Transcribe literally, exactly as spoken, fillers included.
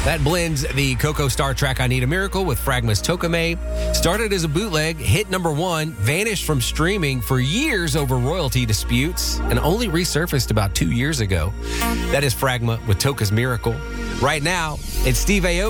That blends the Coco Star track I Need a Miracle with Fragma's Tokame. Started as a bootleg, hit number one, vanished from streaming for years over royalty disputes, and only resurfaced about two years ago. That is Fragma with Toka's Miracle. Right now, it's Steve Aoki.